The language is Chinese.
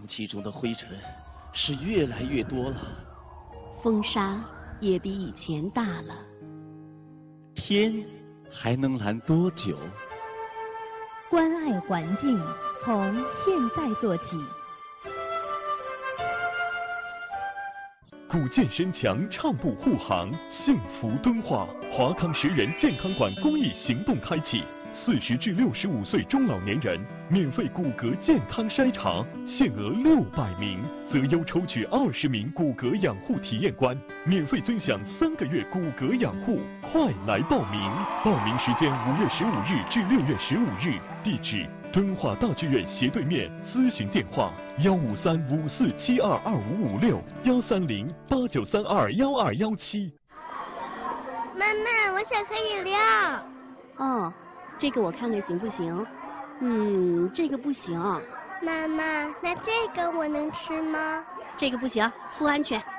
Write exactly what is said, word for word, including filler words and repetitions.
气中的灰尘是越来越多了， 风沙也比以前大了。 天还能蓝多久？ 关爱环境，从现在做起。 古建身强，畅步护航，幸福敦化。华康十人健康馆公益行动开启，四十至六十五岁中老年人免费骨骼健康筛查，限额六百名，择优抽取二十名骨骼养护体验官，免费尊享三个月骨骼养护。快来报名！报名时间五月十五日至六月十五日，地址敦化大剧院斜对面，咨询电话幺五三五四七二二五五六幺三零八九三二幺二幺七。 妈妈，我想喝饮料。 哦，这个我看看行不行？嗯，这个不行。 妈妈，那这个我能吃吗？ 这个不行，不安全。